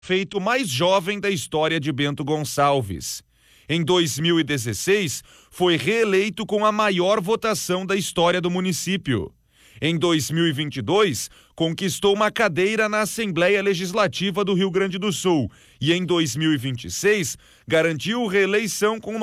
Feito mais jovem da história de Bento Gonçalves. Em 2016, foi reeleito com a maior votação da história do município. Em 2022, conquistou uma cadeira na Assembleia Legislativa do Rio Grande do Sul e em 2026 garantiu reeleição com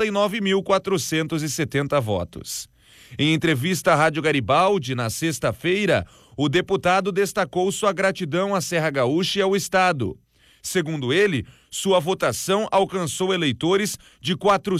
99.470 votos. Em entrevista à Rádio Garibaldi, na sexta-feira, o deputado destacou sua gratidão à Serra Gaúcha e ao Estado. Segundo ele, sua votação alcançou eleitores de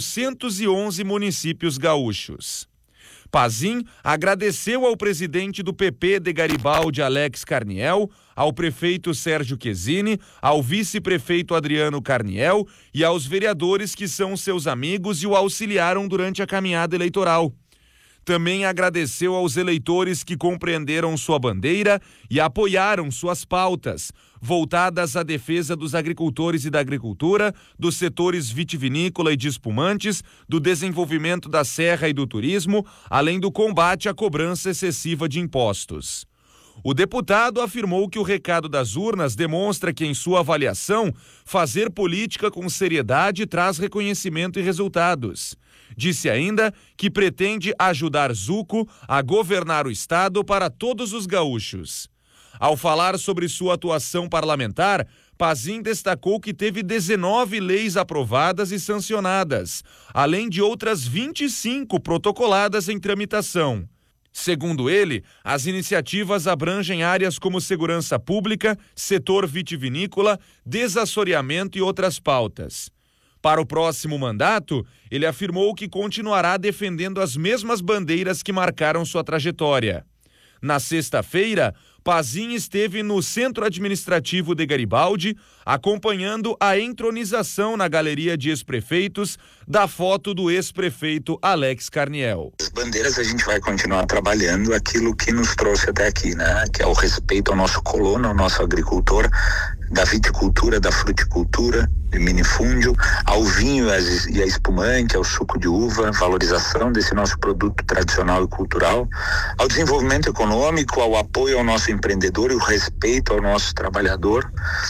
411 municípios gaúchos. Pazin agradeceu ao presidente do PP de Garibaldi, Alex Carniel, ao prefeito Sérgio Quesini, ao vice-prefeito Adriano Carniel e aos vereadores que são seus amigos e o auxiliaram durante a caminhada eleitoral. Também agradeceu aos eleitores que compreenderam sua bandeira e apoiaram suas pautas, voltadas à defesa dos agricultores e da agricultura, dos setores vitivinícola e de espumantes, do desenvolvimento da serra e do turismo, além do combate à cobrança excessiva de impostos. O deputado afirmou que o recado das urnas demonstra que, em sua avaliação, fazer política com seriedade traz reconhecimento e resultados. Disse ainda que pretende ajudar Zuco a governar o estado para todos os gaúchos. Ao falar sobre sua atuação parlamentar, Pazin destacou que teve 19 leis aprovadas e sancionadas, além de outras 25 protocoladas em tramitação. Segundo ele, as iniciativas abrangem áreas como segurança pública, setor vitivinícola, desassoreamento e outras pautas. Para o próximo mandato, ele afirmou que continuará defendendo as mesmas bandeiras que marcaram sua trajetória. Na sexta-feira, Pazin esteve no Centro Administrativo de Garibaldi, acompanhando a entronização na galeria de ex-prefeitos da foto do ex-prefeito Alex Carniel. As bandeiras a gente vai continuar trabalhando aquilo que nos trouxe até aqui, né? Que é o respeito ao nosso colono, ao nosso agricultor, da viticultura, da fruticultura, de minifúndio, ao vinho e a espumante, ao suco de uva, valorização desse nosso produto tradicional e cultural, ao desenvolvimento econômico, ao apoio ao nosso empreendedor e o respeito ao nosso trabalhador,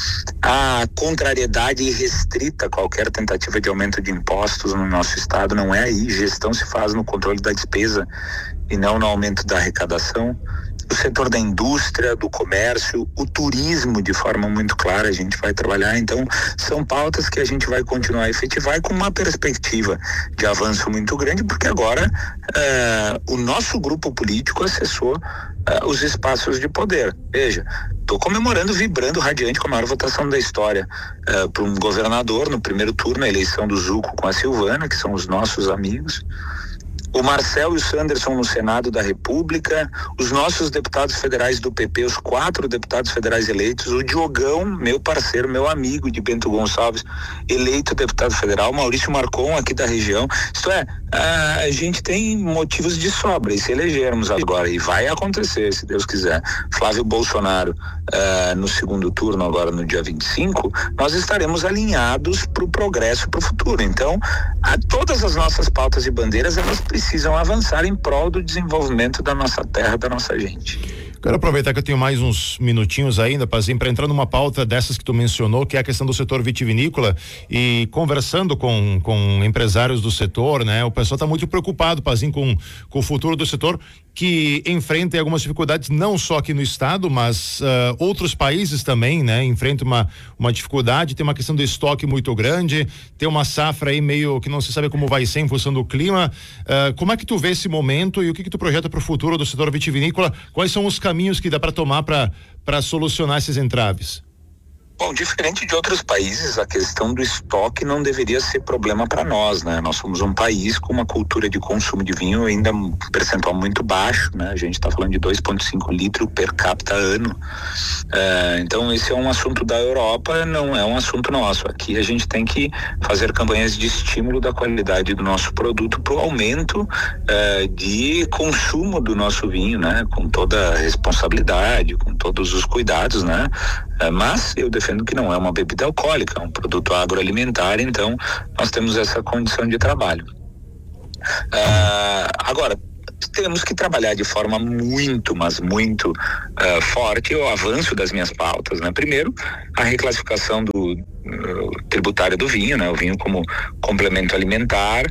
a contrariedade irrestrita a qualquer tentativa de aumento de impostos no nosso estado. Não é aí, gestão se faz no controle da despesa e não no aumento da arrecadação. O setor da indústria, do comércio, o turismo de forma muito clara a gente vai trabalhar. Então são pautas que a gente vai continuar a efetivar com uma perspectiva de avanço muito grande, porque agora o nosso grupo político acessou os espaços de poder. Veja, estou comemorando, vibrando, radiante com a maior votação da história para um governador no primeiro turno, a eleição do Zuco com a Silvana, que são os nossos amigos. O Marcel e o Sanderson no Senado da República, os nossos deputados federais do PP, os 4 deputados federais eleitos, o Diogão, meu parceiro, meu amigo de Bento Gonçalves, eleito deputado federal, Maurício Marcon aqui da região. Isto é, a gente tem motivos de sobra e se elegermos agora, e vai acontecer, se Deus quiser, Flávio Bolsonaro no segundo turno, agora no dia 25, nós estaremos alinhados para o progresso, para o futuro. Então, todas as nossas pautas e bandeiras, elas precisam avançar em prol do desenvolvimento da nossa terra, da nossa gente. Quero aproveitar que eu tenho mais uns minutinhos ainda, Pazin, para entrar numa pauta dessas que tu mencionou, que é a questão do setor vitivinícola, e conversando com empresários do setor, né? O pessoal está muito preocupado, Pazin, com o futuro do setor, que enfrenta algumas dificuldades não só aqui no estado, mas outros países também, né? Enfrenta uma dificuldade, tem uma questão de estoque muito grande, tem uma safra aí meio que não se sabe como vai ser em função do clima. Como é que tu vê esse momento e o que tu projeta para o futuro do setor vitivinícola? Quais são os caminhos que dá para tomar para solucionar esses entraves? Bom, diferente de outros países, a questão do estoque não deveria ser problema para nós, né? Nós somos um país com uma cultura de consumo de vinho ainda um percentual muito baixo, né? A gente está falando de 2,5 litros per capita ano. Então esse é um assunto da Europa, não é um assunto nosso. Aqui a gente tem que fazer campanhas de estímulo da qualidade do nosso produto para o aumento de consumo do nosso vinho, né? Com toda a responsabilidade, com todos os cuidados, né? Mas eu defendo que não é uma bebida alcoólica, é um produto agroalimentar, então nós temos essa condição de trabalho. Agora, temos que trabalhar de forma muito, mas muito forte o avanço das minhas pautas, né? Primeiro, a reclassificação tributária do vinho, né? O vinho como complemento alimentar,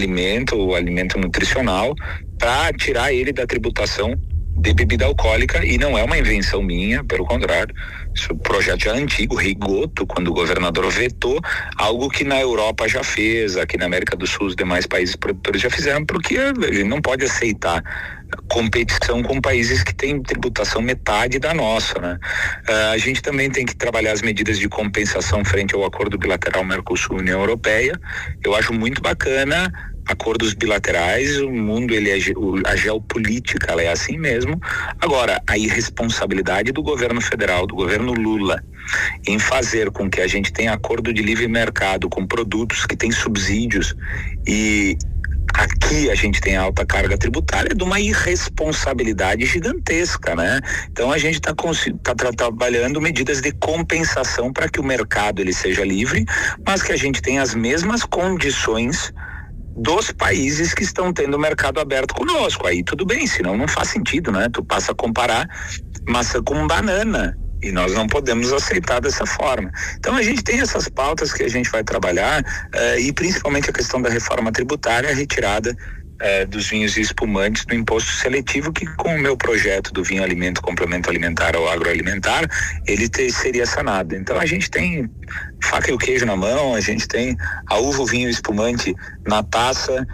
alimento nutricional, para tirar ele da tributação de bebida alcoólica, e não é uma invenção minha, pelo contrário, esse projeto já é antigo, Rigoto, quando o governador vetou, algo que na Europa já fez, aqui na América do Sul os demais países produtores já fizeram, porque a gente não pode aceitar competição com países que têm tributação metade da nossa, né? A gente também tem que trabalhar as medidas de compensação frente ao acordo bilateral Mercosul-União Europeia. Eu acho muito bacana acordos bilaterais, o mundo, a geopolítica, ela é assim mesmo. Agora, a irresponsabilidade do governo federal, do governo Lula, em fazer com que a gente tenha acordo de livre mercado com produtos que têm subsídios, e aqui a gente tem alta carga tributária, é de uma irresponsabilidade gigantesca, né? Então a gente está trabalhando medidas de compensação para que o mercado ele seja livre, mas que a gente tenha as mesmas condições dos países que estão tendo o mercado aberto conosco. Aí tudo bem, senão não faz sentido, né? Tu passa a comparar maçã com banana, e nós não podemos aceitar dessa forma. Então a gente tem essas pautas que a gente vai trabalhar, e principalmente a questão da reforma tributária, a retirada dos vinhos e espumantes do imposto seletivo, que com o meu projeto do vinho alimento, complemento alimentar ou agroalimentar, ele seria sanado. Então a gente tem faca e o queijo na mão, a gente tem a uva, o vinho e espumante na taça,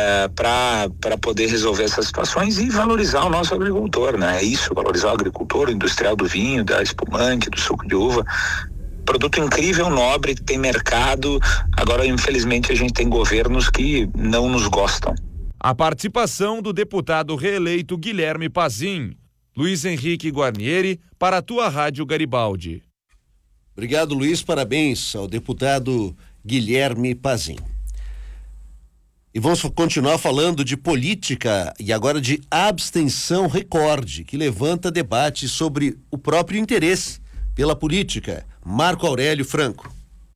para poder resolver essas situações e valorizar o nosso agricultor, né? É isso, valorizar o agricultor, o industrial do vinho, da espumante, do suco de uva. Produto incrível, nobre, que tem mercado. Agora, infelizmente, a gente tem governos que não nos gostam. A participação do deputado reeleito Guilherme Pazin. Luiz Henrique Guarnieri, para a tua Rádio Garibaldi. Obrigado, Luiz. Parabéns ao deputado Guilherme Pazin. E vamos continuar falando de política e agora de abstenção recorde, que levanta debate sobre o próprio interesse pela política. Marco Aurélio Franco.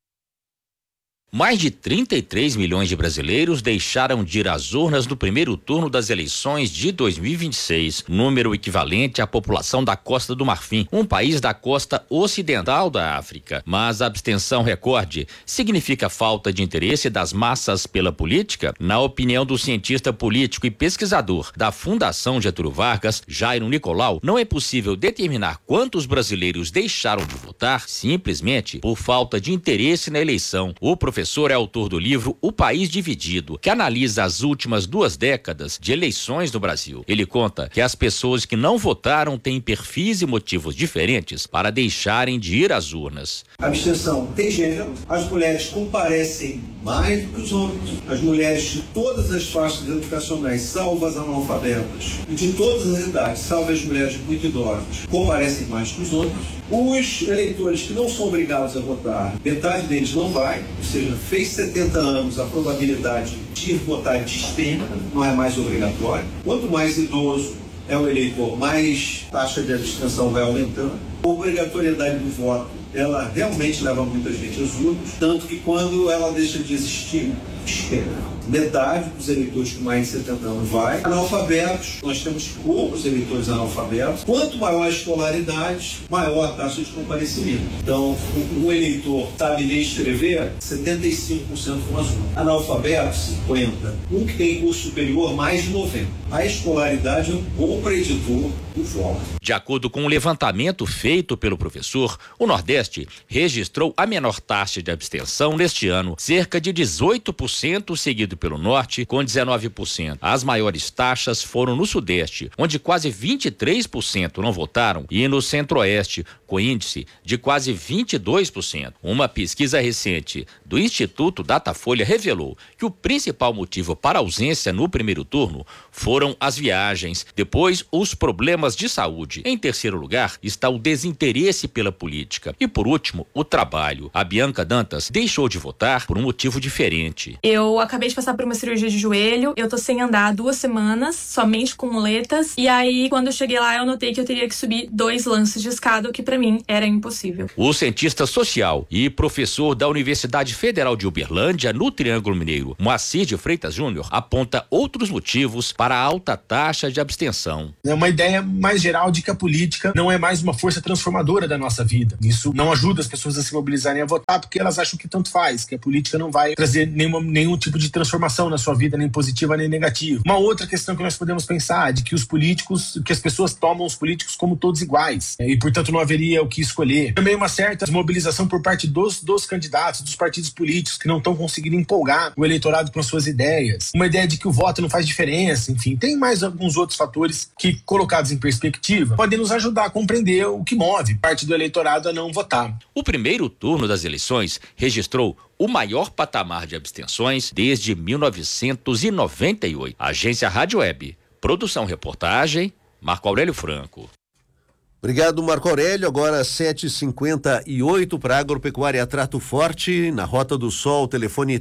Mais de 33 milhões de brasileiros deixaram de ir às urnas no primeiro turno das eleições de 2026, número equivalente à população da Costa do Marfim, um país da costa ocidental da África. Mas a abstenção recorde significa falta de interesse das massas pela política? Na opinião do cientista político e pesquisador da Fundação Getúlio Vargas, Jairo Nicolau, não é possível determinar quantos brasileiros deixaram de votar simplesmente por falta de interesse na eleição. O professor é autor do livro O País Dividido, que analisa as últimas 2 décadas de eleições no Brasil. Ele conta que as pessoas que não votaram têm perfis e motivos diferentes para deixarem de ir às urnas. A abstenção tem gênero, as mulheres comparecem mais do que os homens, as mulheres de todas as faixas educacionais, salvo as analfabetas, e de todas as idades, salvo as mulheres muito idosas, comparecem mais que os homens. Os eleitores que não são obrigados a votar, metade deles não vai, ou seja, fez 70 anos, a probabilidade de ir votar despenca, não é mais obrigatório. Quanto mais idoso é o eleitor, mais taxa de abstenção vai aumentando. A obrigatoriedade do voto, ela realmente leva muita gente às urnas, tanto que quando ela deixa de existir, metade dos eleitores com mais de 70 anos vai. Analfabetos, nós temos poucos eleitores analfabetos. Quanto maior a escolaridade, maior a taxa de comparecimento. Então, um eleitor sabe ler e escrever, 75% com azul. Analfabetos, 50%. Um que tem curso superior, mais de 90%. A escolaridade é um bom preditor do voto. De acordo com um levantamento feito pelo professor, o Nordeste registrou a menor taxa de abstenção neste ano, cerca de 18%, seguido pelo Norte, com 19%. As maiores taxas foram no Sudeste, onde quase 23% não votaram, e no Centro-Oeste, com índice de quase 22%. Uma pesquisa recente do Instituto Datafolha revelou que o principal motivo para a ausência no primeiro turno foram as viagens, depois os problemas de saúde. Em terceiro lugar está o desinteresse pela política e, por último, o trabalho. A Bianca Dantas deixou de votar por um motivo diferente. Eu acabei de passar passar por uma cirurgia de joelho, eu tô sem andar há 2 semanas, somente com muletas, e aí quando eu cheguei lá eu notei que eu teria que subir 2 lances de escada, o que pra mim era impossível. O cientista social e professor da Universidade Federal de Uberlândia, no Triângulo Mineiro, Moacir de Freitas Júnior, aponta outros motivos para a alta taxa de abstenção. É uma ideia mais geral de que a política não é mais uma força transformadora da nossa vida. Isso não ajuda as pessoas a se mobilizarem a votar porque elas acham que tanto faz, que a política não vai trazer nenhum tipo de transformação na sua vida, nem positiva nem negativa. Uma outra questão que nós podemos pensar é de que que as pessoas tomam os políticos como todos iguais, e portanto não haveria o que escolher. Também uma certa desmobilização por parte dos candidatos, dos partidos políticos que não estão conseguindo empolgar o eleitorado com as suas ideias. Uma ideia de que o voto não faz diferença, enfim, tem mais alguns outros fatores que, colocados em perspectiva, podem nos ajudar a compreender o que move parte do eleitorado a não votar. O primeiro turno das eleições registrou o maior patamar de abstenções desde 1998. Agência Rádio Web. Produção, reportagem, Marco Aurélio Franco. Obrigado, Marco Aurélio. Agora 7h58 para Agropecuária Trato Forte, na Rota do Sol, telefone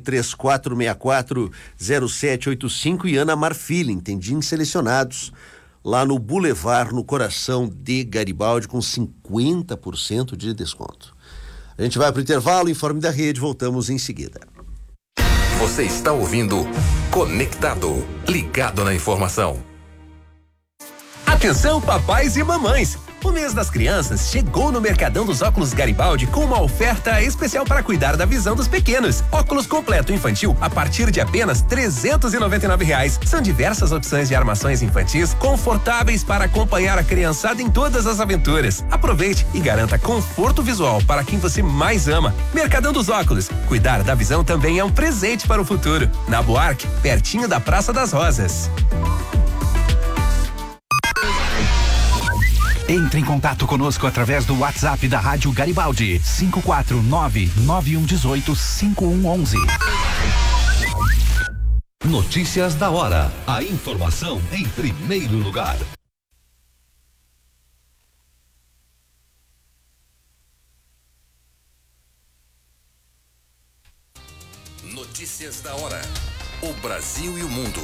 3464-0785 e Ana Marfilling, tem jeans selecionados lá no Boulevard, no coração de Garibaldi, com 50% de desconto. A gente vai para o intervalo, informe da rede, voltamos em seguida. Você está ouvindo Conectado, ligado na informação. Atenção, papais e mamães! O mês das crianças chegou no Mercadão dos Óculos Garibaldi com uma oferta especial para cuidar da visão dos pequenos. Óculos completo infantil a partir de apenas R$399. São diversas opções de armações infantis confortáveis para acompanhar a criançada em todas as aventuras. Aproveite e garanta conforto visual para quem você mais ama. Mercadão dos Óculos. Cuidar da visão também é um presente para o futuro. Na Buarque, pertinho da Praça das Rosas. Entre em contato conosco através do WhatsApp da Rádio Garibaldi, 549-9118-5111. Notícias da hora. A informação em primeiro lugar. Notícias da hora. O Brasil e o mundo.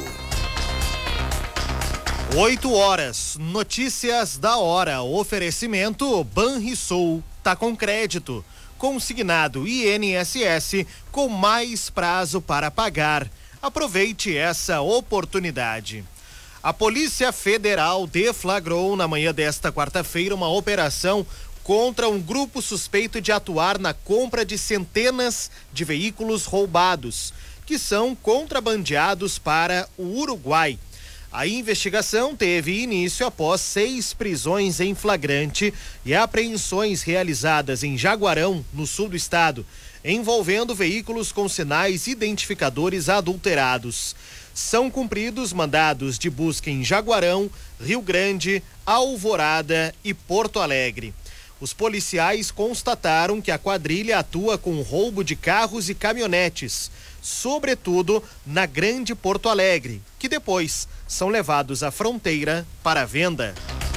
8h, notícias da hora, oferecimento Banrisul, tá com crédito, consignado INSS com mais prazo para pagar. Aproveite essa oportunidade. A Polícia Federal deflagrou na manhã desta quarta-feira uma operação contra um grupo suspeito de atuar na compra de centenas de veículos roubados, que são contrabandeados para o Uruguai. A investigação teve início após 6 prisões em flagrante e apreensões realizadas em Jaguarão, no sul do estado, envolvendo veículos com sinais identificadores adulterados. São cumpridos mandados de busca em Jaguarão, Rio Grande, Alvorada e Porto Alegre. Os policiais constataram que a quadrilha atua com roubo de carros e caminhonetes, sobretudo na Grande Porto Alegre, que depois são levados à fronteira para venda.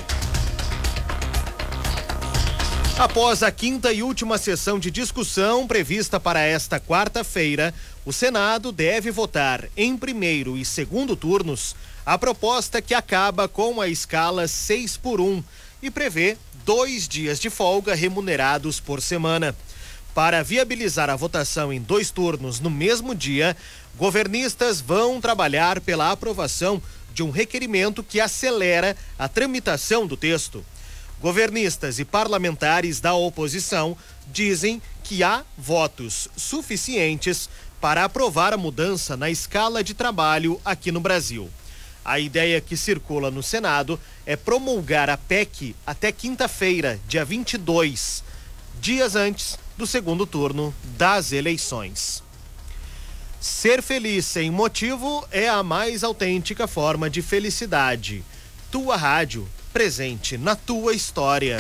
Após a 5ª e última sessão de discussão prevista para esta quarta-feira, o Senado deve votar em primeiro e segundo turnos a proposta que acaba com a escala 6x1 e prevê 2 dias de folga remunerados por semana. Para viabilizar a votação em 2 turnos no mesmo dia, governistas vão trabalhar pela aprovação de um requerimento que acelera a tramitação do texto. Governistas e parlamentares da oposição dizem que há votos suficientes para aprovar a mudança na escala de trabalho aqui no Brasil. A ideia que circula no Senado é promulgar a PEC até quinta-feira, dia 22, dias antes do segundo turno das eleições. Ser feliz sem motivo é a mais autêntica forma de felicidade. Tua Rádio, presente na tua história.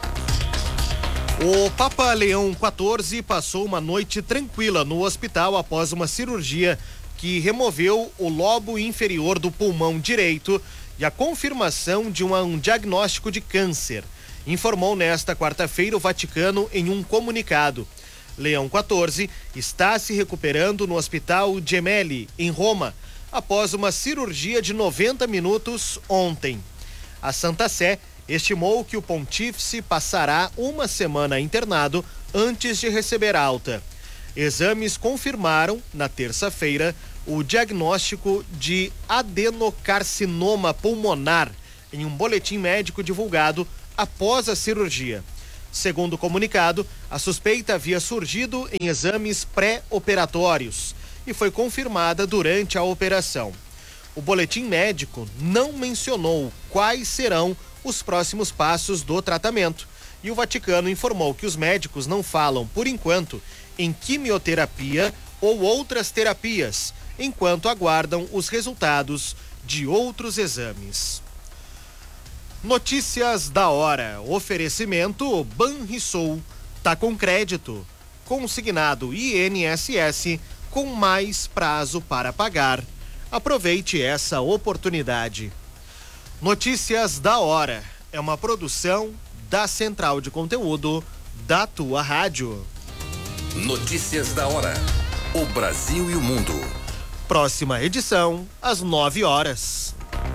O Papa Leão XIV passou uma noite tranquila no hospital após uma cirurgia que removeu o lobo inferior do pulmão direito e a confirmação de um diagnóstico de câncer, informou nesta quarta-feira o Vaticano em um comunicado. Leão 14, está se recuperando no Hospital Gemelli, em Roma, após uma cirurgia de 90 minutos ontem. A Santa Sé estimou que o pontífice passará uma semana internado antes de receber alta. Exames confirmaram, na terça-feira, o diagnóstico de adenocarcinoma pulmonar em um boletim médico divulgado após a cirurgia. Segundo o comunicado, a suspeita havia surgido em exames pré-operatórios e foi confirmada durante a operação. O boletim médico não mencionou quais serão os próximos passos do tratamento e o Vaticano informou que os médicos não falam, por enquanto, em quimioterapia ou outras terapias, enquanto aguardam os resultados de outros exames. Notícias da hora. Oferecimento Banrisul. Tá com crédito. Consignado INSS com mais prazo para pagar. Aproveite essa oportunidade. Notícias da hora. É uma produção da Central de Conteúdo da tua rádio. Notícias da hora. O Brasil e o mundo. Próxima edição, às 9 horas.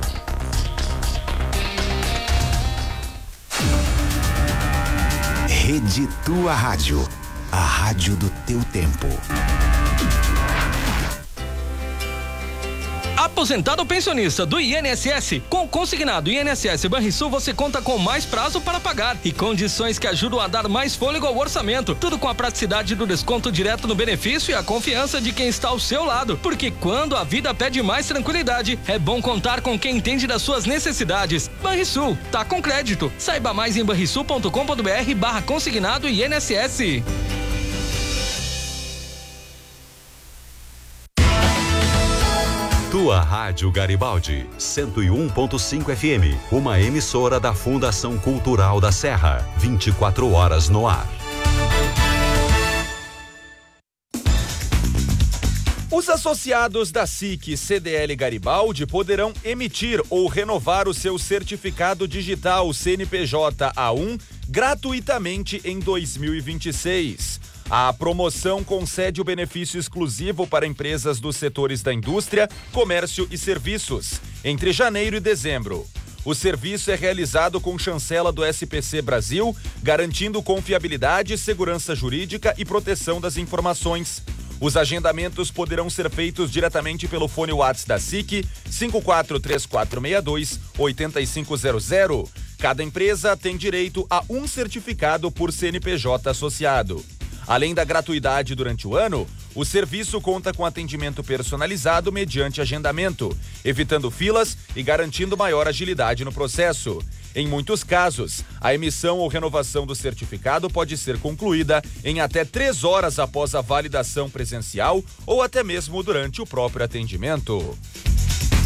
Rede Tua Rádio. A rádio do teu tempo. Aposentado ou pensionista do INSS, com o consignado INSS Banrisul você conta com mais prazo para pagar e condições que ajudam a dar mais fôlego ao orçamento. Tudo com a praticidade do desconto direto no benefício e a confiança de quem está ao seu lado. Porque quando a vida pede mais tranquilidade, é bom contar com quem entende das suas necessidades. Banrisul, tá com crédito. Saiba mais em banrisul.com.br/consignado INSS. Tua Rádio Garibaldi, 101.5 FM, uma emissora da Fundação Cultural da Serra, 24 horas no ar. Os associados da SIC CDL Garibaldi poderão emitir ou renovar o seu certificado digital CNPJ A1 gratuitamente em 2026. A promoção concede o benefício exclusivo para empresas dos setores da indústria, comércio e serviços, entre janeiro e dezembro. O serviço é realizado com chancela do SPC Brasil, garantindo confiabilidade, segurança jurídica e proteção das informações. Os agendamentos poderão ser feitos diretamente pelo fone WhatsApp da SIC 543462-8500. Cada empresa tem direito a um certificado por CNPJ associado. Além da gratuidade durante o ano, o serviço conta com atendimento personalizado mediante agendamento, evitando filas e garantindo maior agilidade no processo. Em muitos casos, a emissão ou renovação do certificado pode ser concluída em até 3 horas após a validação presencial ou até mesmo durante o próprio atendimento.